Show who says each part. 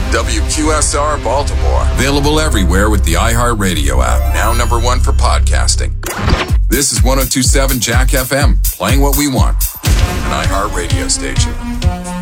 Speaker 1: WQSR Baltimore. Available everywhere with the iHeartRadio app. Now number one for podcasting. This is 102.7 Jack FM. Playing what we want. An iHeartRadio station.